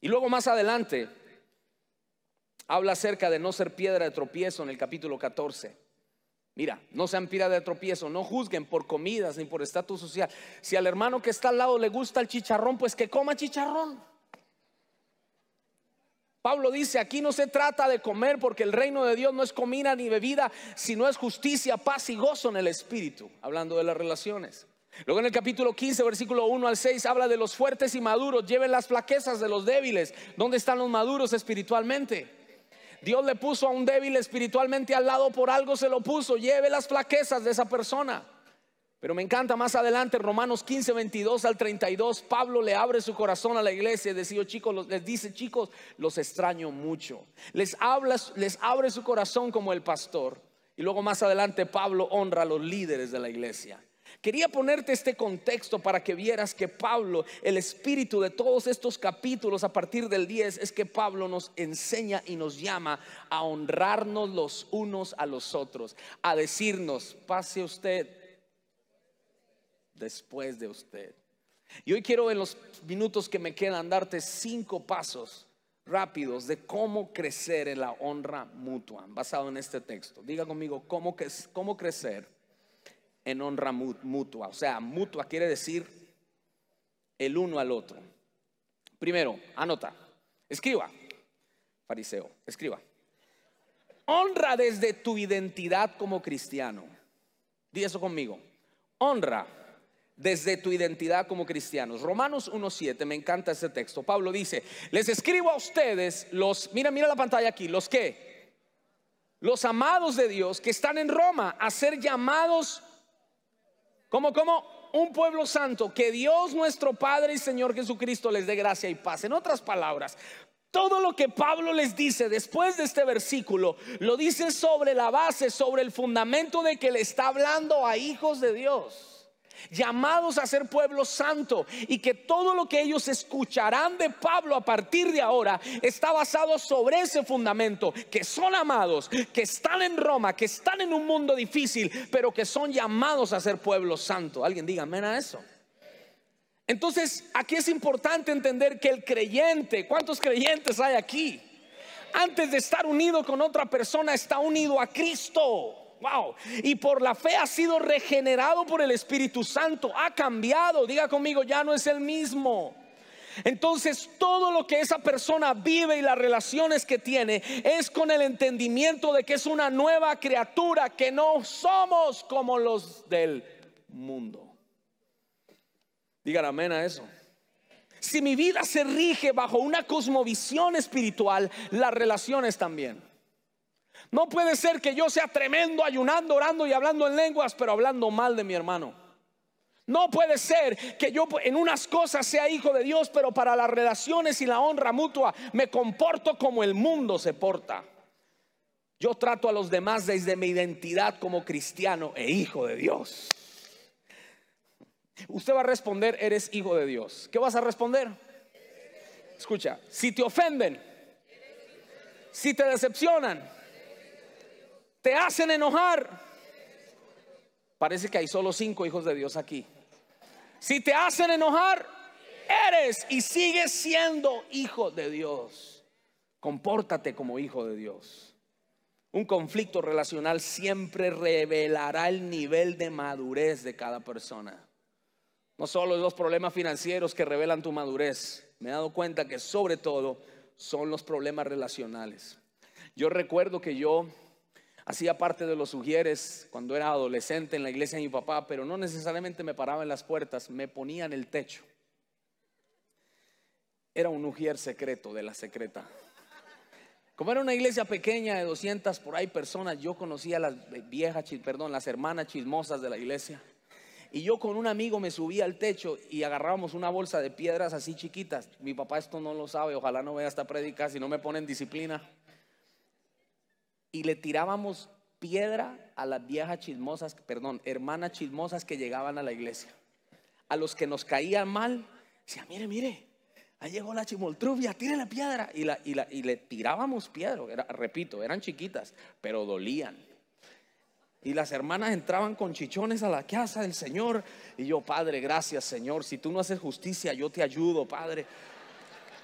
Y luego más adelante habla acerca de no ser piedra de tropiezo en el capítulo 14. Mira, no sean piedra de tropiezo, no juzguen por comidas ni por estatus social. Si al hermano que está al lado le gusta el chicharrón, pues que coma chicharrón. Pablo dice, aquí no se trata de comer, porque el reino de Dios no es comida ni bebida, sino es justicia, paz y gozo en el espíritu, hablando de las relaciones. Luego en el capítulo 15, versículo 1 al 6, habla de los fuertes y maduros, lleven las flaquezas de los débiles. ¿Dónde están los maduros espiritualmente? Dios le puso a un débil espiritualmente al lado, por algo se lo puso. Lleve las flaquezas de esa persona. Pero me encanta más adelante, Romanos 15, 22 al 32, Pablo le abre su corazón a la iglesia y les dice, chicos, los extraño mucho. Les abre su corazón como el pastor. Y luego más adelante Pablo honra a los líderes de la iglesia. Quería ponerte este contexto para que vieras que Pablo, el espíritu de todos estos capítulos a partir del 10, es que Pablo nos enseña y nos llama a honrarnos los unos a los otros, a decirnos, pase usted después de usted. Y hoy quiero, en los minutos que me quedan, darte 5 pasos rápidos de cómo crecer en la honra mutua, basado en este texto. Diga conmigo, cómo crecer en honra mutua. O sea, mutua quiere decir el uno al otro. Primero, anota, escriba, fariseo, escriba. Honra desde tu identidad como cristiano. Di eso conmigo. Honra desde tu identidad como cristianos. Romanos 1:7, me encanta ese texto. Pablo dice, les escribo a ustedes mira la pantalla aquí, los amados de Dios que están en Roma, a ser llamados como un pueblo santo, que Dios nuestro Padre y Señor Jesucristo les dé gracia y paz. En otras palabras, todo lo que Pablo les dice después de este versículo, lo dice sobre la base, sobre el fundamento de que le está hablando a hijos de Dios, llamados a ser pueblo santo, y que todo lo que ellos escucharán de Pablo a partir de ahora está basado sobre ese fundamento, que son amados, que están en Roma, que están en un mundo difícil, pero que son llamados a ser pueblo santo. Alguien diga amén a eso. Entonces aquí es importante entender que el creyente, ¿cuántos creyentes hay aquí? Antes de estar unido con otra persona, está unido a Cristo. Wow. Y por la fe ha sido regenerado por el Espíritu Santo, ha cambiado. Diga conmigo, ya no es el mismo. Entonces todo lo que esa persona vive y las relaciones que tiene es con el entendimiento de que es una nueva criatura, que no somos como los del mundo. Digan amén a eso. Si mi vida se rige bajo una cosmovisión espiritual, las relaciones también. No puede ser que yo sea tremendo ayunando, orando y hablando en lenguas, pero hablando mal de mi hermano. No puede ser que yo en unas cosas sea hijo de Dios, pero para las relaciones y la honra mutua me comporto como el mundo se porta. Yo trato a los demás desde mi identidad como cristiano e hijo de Dios. Usted va a responder, eres hijo de Dios. ¿Qué vas a responder? Escucha, si te ofenden, si te decepcionan, te hacen enojar, parece que hay solo 5 hijos de Dios aquí. Si te hacen enojar, eres y sigues siendo hijo de Dios. Compórtate como hijo de Dios. Un conflicto relacional siempre revelará el nivel de madurez de cada persona. No solo los problemas financieros que revelan tu madurez. Me he dado cuenta que sobre todo son los problemas relacionales. Yo recuerdo que yo hacía parte de los ujieres cuando era adolescente en la iglesia de mi papá, pero no necesariamente me paraba en las puertas, me ponía en el techo. Era un ujier secreto de la secreta. Como era una iglesia pequeña de 200 por ahí personas, yo conocía a las hermanas chismosas de la iglesia. Y yo con un amigo me subía al techo y agarrábamos una bolsa de piedras así chiquitas. Mi papá esto no lo sabe, ojalá no vea esta prédica, si no me pone en disciplina. Y le tirábamos piedra a las hermanas chismosas que llegaban a la iglesia. A los que nos caían mal, decía, mire, ahí llegó la chimoltrufia, tírele piedra. Y le tirábamos piedra, repito, eran chiquitas, pero dolían. Y las hermanas entraban con chichones a la casa del Señor. Y yo, Padre, gracias Señor, si tú no haces justicia, yo te ayudo, Padre.